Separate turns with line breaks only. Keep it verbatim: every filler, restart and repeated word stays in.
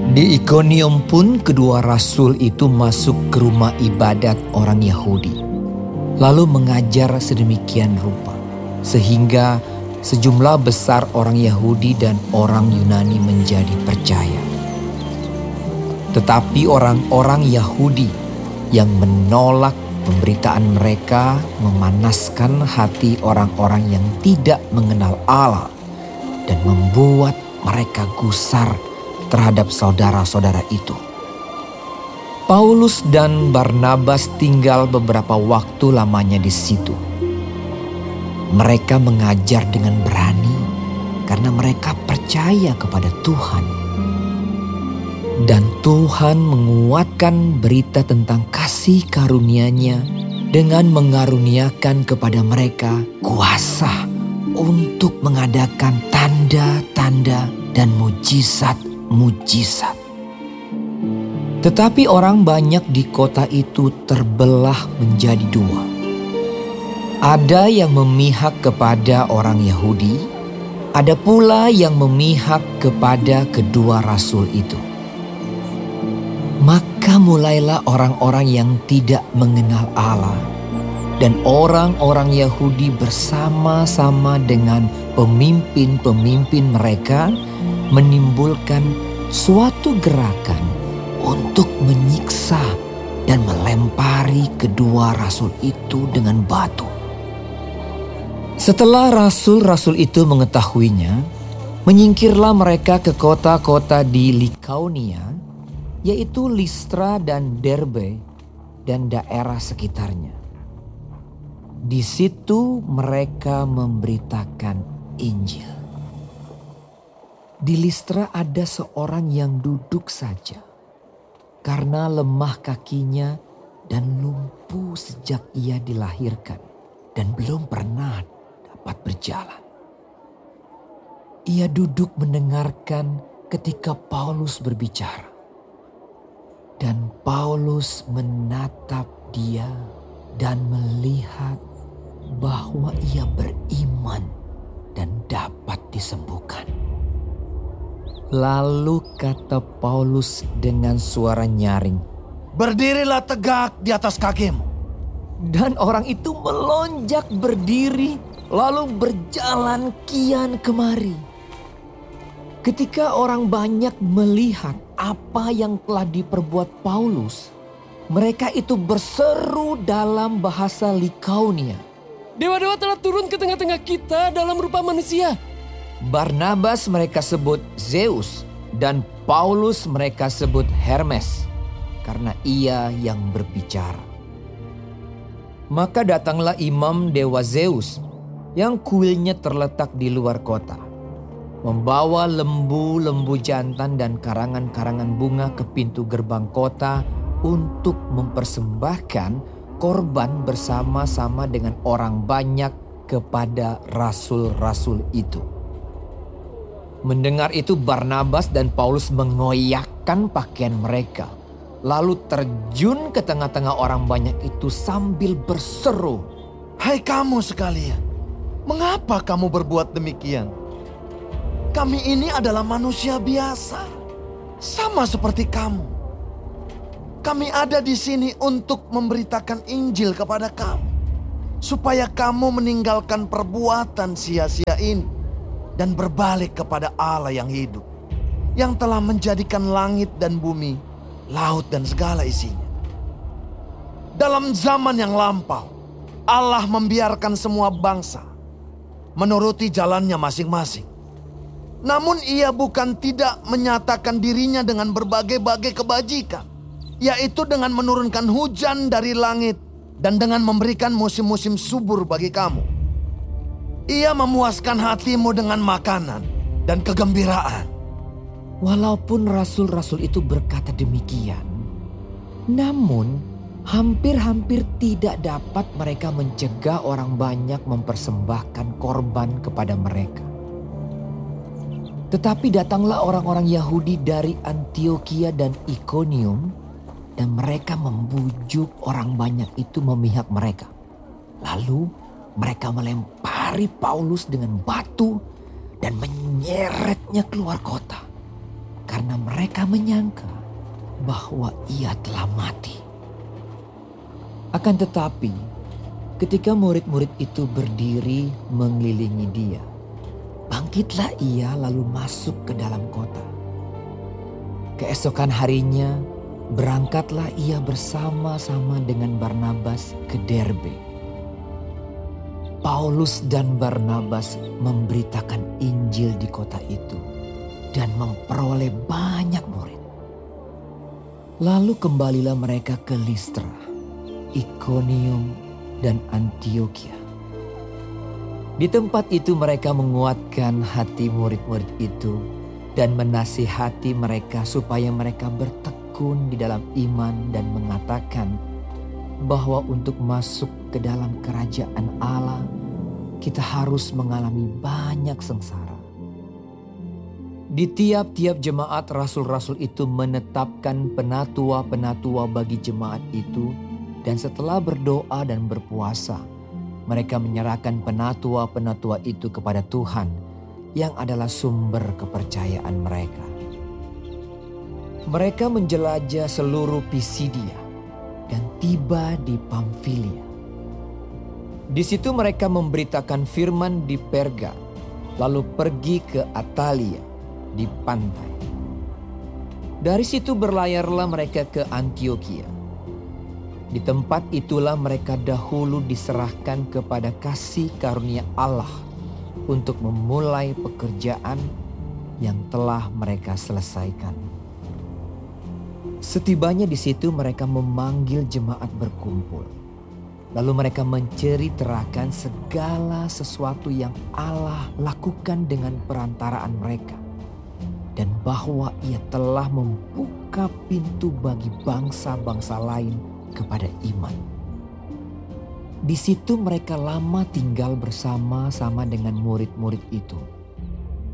Di Ikonium pun kedua rasul itu masuk ke rumah ibadat orang Yahudi, lalu mengajar sedemikian rupa, sehingga sejumlah besar orang Yahudi dan orang Yunani menjadi percaya. Tetapi orang-orang Yahudi yang menolak pemberitaan mereka memanaskan hati orang-orang yang tidak mengenal Allah dan membuat mereka gusar terhadap saudara-saudara itu. Paulus dan Barnabas tinggal beberapa waktu lamanya di situ. Mereka mengajar dengan berani karena mereka percaya kepada Tuhan. Dan Tuhan menguatkan berita tentang kasih karunia-Nya dengan mengaruniakan kepada mereka kuasa untuk mengadakan tanda-tanda dan mujizat-mujizat. Tetapi orang banyak di kota itu terbelah menjadi dua. Ada yang memihak kepada orang Yahudi, ada pula yang memihak kepada kedua rasul itu. Maka mulailah orang-orang yang tidak mengenal Allah dan orang-orang Yahudi bersama-sama dengan pemimpin-pemimpin mereka menimbulkan suatu gerakan untuk menyiksa dan melempari kedua rasul itu dengan batu. Setelah rasul-rasul itu mengetahuinya, menyingkirlah mereka ke kota-kota di Likaonia, yaitu Listra dan Derbe dan daerah sekitarnya. Di situ mereka memberitakan Injil. Di Listra ada seorang yang duduk saja karena lemah kakinya dan lumpuh sejak ia dilahirkan dan belum pernah dapat berjalan. Ia duduk mendengarkan ketika Paulus berbicara. Dan Paulus menatap dia dan melihat bahwa ia beriman dan dapat disembuhkan. Lalu kata Paulus dengan suara nyaring,
"Berdirilah tegak di atas kakimu."
Dan orang itu melonjak berdiri lalu berjalan kian kemari. Ketika orang banyak melihat apa yang telah diperbuat Paulus, mereka itu berseru dalam bahasa Likaonia,
"Dewa-dewa telah turun ke tengah-tengah kita dalam rupa manusia."
Barnabas mereka sebut Zeus dan Paulus mereka sebut Hermes karena ia yang berbicara. Maka datanglah imam dewa Zeus yang kuilnya terletak di luar kota, membawa lembu-lembu jantan dan karangan-karangan bunga ke pintu gerbang kota untuk mempersembahkan korban bersama-sama dengan orang banyak kepada rasul-rasul itu. Mendengar itu Barnabas dan Paulus mengoyakkan pakaian mereka, lalu terjun ke tengah-tengah orang banyak itu sambil berseru,
"Hai kamu sekalian, mengapa kamu berbuat demikian? Kami ini adalah manusia biasa, sama seperti kamu. Kami ada di sini untuk memberitakan Injil kepada kamu, supaya kamu meninggalkan perbuatan sia-sia ini dan berbalik kepada Allah yang hidup, yang telah menjadikan langit dan bumi, laut dan segala isinya. Dalam zaman yang lampau, Allah membiarkan semua bangsa menuruti jalannya masing-masing. Namun ia bukan tidak menyatakan dirinya dengan berbagai-bagai kebajikan, yaitu dengan menurunkan hujan dari langit dan dengan memberikan musim-musim subur bagi kamu. Ia memuaskan hatimu dengan makanan dan kegembiraan."
Walaupun rasul-rasul itu berkata demikian, namun hampir-hampir tidak dapat mereka mencegah orang banyak mempersembahkan korban kepada mereka. Tetapi datanglah orang-orang Yahudi dari Antiokhia dan Ikonium, dan mereka membujuk orang banyak itu memihak mereka. Lalu mereka melempari Paulus dengan batu dan menyeretnya keluar kota. karena mereka menyangka bahwa ia telah mati. Akan tetapi, ketika murid-murid itu berdiri mengelilingi dia, bangkitlah ia lalu masuk ke dalam kota. Keesokan harinya, berangkatlah ia bersama-sama dengan Barnabas ke Derbe. Paulus dan Barnabas memberitakan Injil di kota itu dan memperoleh banyak murid. Lalu kembalilah mereka ke Listra, Ikonium, dan Antiokhia. Di tempat itu mereka menguatkan hati murid-murid itu dan menasihati mereka supaya mereka bertekun di dalam iman dan mengatakan bahwa untuk masuk ke dalam kerajaan Allah kita harus mengalami banyak sengsara. Di tiap-tiap jemaat rasul-rasul itu menetapkan penatua-penatua bagi jemaat itu, dan setelah berdoa dan berpuasa, mereka menyerahkan penatua-penatua itu kepada Tuhan yang adalah sumber kepercayaan mereka. Mereka menjelajah seluruh Pisidia dan tiba di Pamfilia. Di situ mereka memberitakan firman di Perga, lalu pergi ke Atalia di pantai. Dari situ berlayarlah mereka ke Antiokhia. Di tempat itulah mereka dahulu diserahkan kepada kasih karunia Allah untuk memulai pekerjaan yang telah mereka selesaikan. Setibanya di situ mereka memanggil jemaat berkumpul. Lalu mereka menceritakan segala sesuatu yang Allah lakukan dengan perantaraan mereka. Dan bahwa ia telah membuka pintu bagi bangsa-bangsa lain kepada iman. Di situ mereka lama tinggal bersama-sama dengan murid-murid itu.